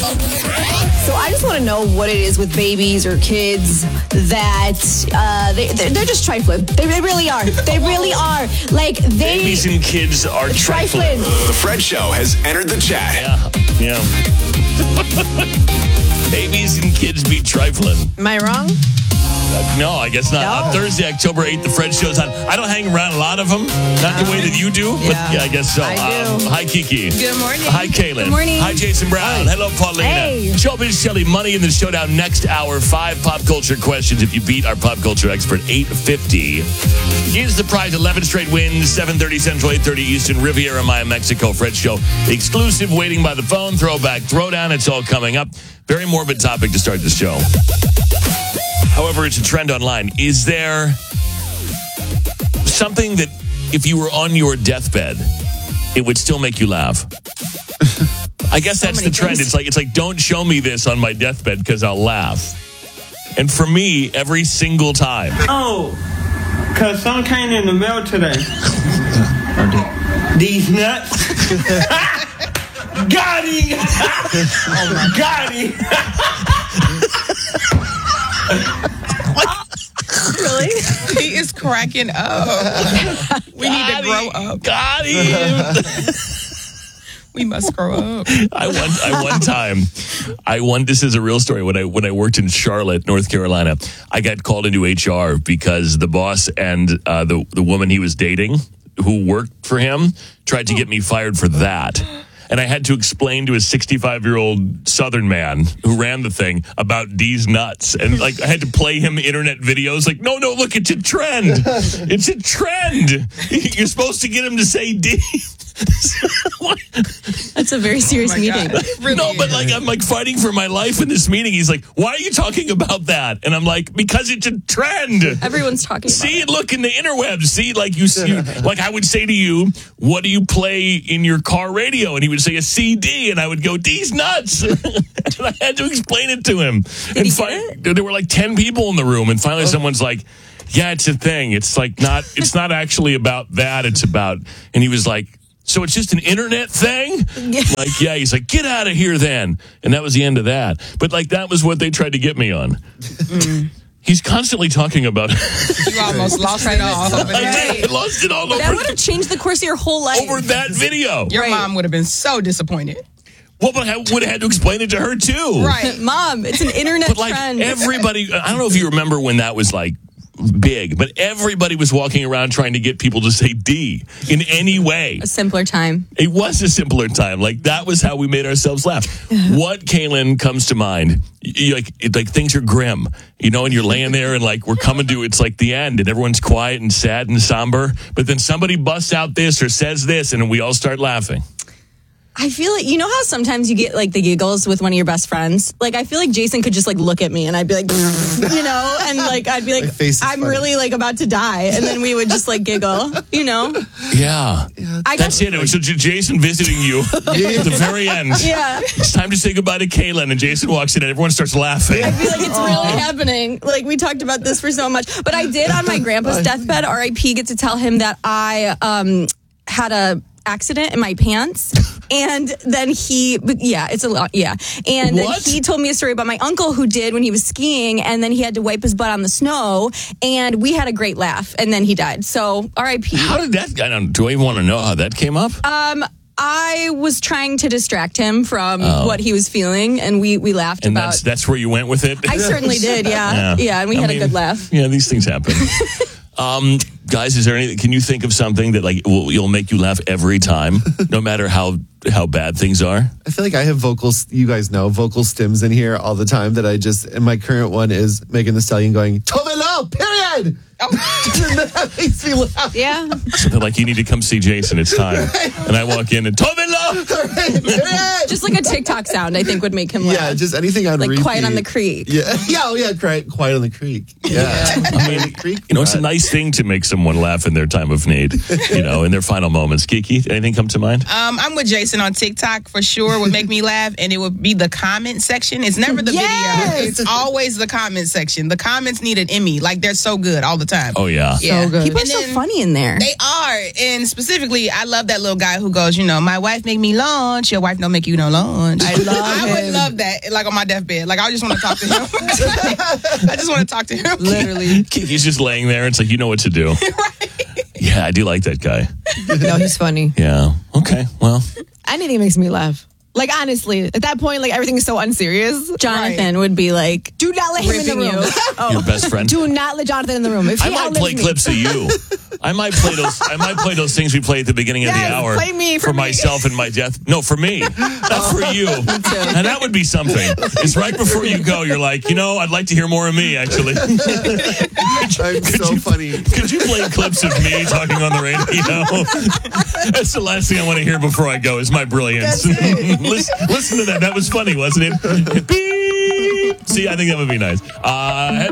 So I just want to know what it is with babies or kids that they're just trifling. They really are. They really are. Like babies and kids are trifling. The Fred Show has entered the chat. Yeah. Babies and kids be trifling. Am I wrong? No, I guess not. No. On Thursday, October 8th, the Fred Show's on. I don't hang around a lot of them. Not the way that you do, but I guess so. I do. Hi, Kiki. Good morning. Hi, Kaylin. Good morning. Hi, Jason Brown. Hello, Paulina. Hey. Showbiz Shelly, money in the showdown next hour. 5 pop culture questions. If you beat our pop culture expert, 850. Here's the prize. 11 straight wins, 7:30 Central, 8:30 Eastern, Riviera Maya, Mexico. Fred Show exclusive, waiting by the phone, throwback, throwdown. It's all coming up. Very morbid topic to start the show. However, it's a trend online. Is there something that if you were on your deathbed, it would still make you laugh? I guess that's the trend. It's like don't show me this on my deathbed because I'll laugh. And for me, every single time. Oh, because some came in the mail today. These nuts. Got him. Got him. Really? He is cracking up. We need to grow up. Got him. We must grow up. This is a real story. When I worked in Charlotte, North Carolina, I got called into HR because the boss and the woman he was dating who worked for him tried to get me fired for that. And I had to explain to a 65-year-old Southern man who ran the thing about D's nuts. And I had to play him internet videos. Like, no, look, it's a trend. It's a trend. You're supposed to get him to say D. That's a very serious meeting. Really No, but I'm fighting for my life in this meeting. He's like, why are you talking about that? And I'm like, because it's a trend. Everyone's talking about See, look in the interwebs. See, you see, I would say to you, what do you play in your car radio? And he would say a CD, and I would go, D's nuts. And I had to explain it to him. Did he get it? There were 10 people in the room, and finally someone's like, yeah, it's a thing. It's not actually about that. It's about, and he was like, so it's just an internet thing? Yeah. He's like, get out of here then. And that was the end of that. But that was what they tried to get me on. He's constantly talking about You almost lost it all. I lost it all over. That would have changed the course of your whole life. Over that video. Your mom would have been so disappointed. Well, but I would have had to explain it to her too. Right. Mom, it's an internet trend. Everybody, I don't know if you remember when that was big, but everybody was walking around trying to get people to say D in any way. A simpler time. It was a simpler time. That was how we made ourselves laugh. What, Kaylin, comes to mind? Things are grim, and you're laying there and we're coming to, it's the end and everyone's quiet and sad and somber. But then somebody busts out this or says this and we all start laughing. I feel like, you know how sometimes you get the giggles with one of your best friends? I feel like Jason could just look at me and I'd be like, and I'd be like, I'm funny. really about to die. And then we would just giggle, Yeah. That's it. It was Jason visiting you at the very end. Yeah. It's time to say goodbye to Kaylin, and Jason walks in and everyone starts laughing. I feel like it's really happening. We talked about this for so much. But I did on my grandpa's deathbed, RIP, get to tell him that I had a accident in my pants. And then it's a lot. Yeah. And then he told me a story about my uncle who did when he was skiing, and then he had to wipe his butt on the snow, and we had a great laugh, and then he died. So RIP. How did that, do I even want to know how that came up? I was trying to distract him from what he was feeling, and we laughed and about. That's where you went with it? I certainly did, yeah. Yeah, and we had a good laugh. Yeah, these things happen. Guys, is there anything? Can you think of something that you'll make you laugh every time, no matter how bad things are? I feel like I have vocals, you guys know, vocal stims in here all the time that and my current one is Megan Thee Stallion going, Tovelo, period! Oh. That makes me laugh. Yeah. Something like, you need to come see Jason, it's time. And I walk in and, Tovelo! Just a TikTok sound, I think, would make him laugh. Yeah, just anything on repeat. Quiet on the Creek. Yeah, Quiet on the Creek. Yeah. It's a nice thing to make someone laugh in their time of need, in their final moments. Kiki, anything come to mind? I'm with Jason on TikTok for sure. Would make me laugh, and it would be the comment section. It's never the video. It's always the comment section. The comments need an Emmy. They're so good all the time. Oh, yeah. So good. People are so funny in there. They are. And specifically, I love that little guy who goes, my wife make me lunch. Your wife don't make you no lunch. I love I would him. love that, like on my deathbed. Like I just want to talk to him. I just want to talk to him. Literally. He's just laying there. It's like, you know what to do. Right. Yeah, I do like that guy. No, he's funny. Yeah. Okay. Well, Anything makes me laugh. Like, honestly, at that point, like, everything is so unserious. Jonathan would be like, Do not let him in the ripping room. you. your best friend. Do not let Jonathan in the room. If he I might outlives play me- clips of you. I might play those things we play at the beginning of the Yes, hour. play me for me. myself and my death. No, for me. Not for you. And that would be something. It's right before you go. You're like, I'd like to hear more of me, actually. I'm so funny. Could you play clips of me talking on the radio? That's the last thing I want to hear before I go is my brilliance. Listen to that. That was funny, wasn't it? Beep. See, I think that would be nice.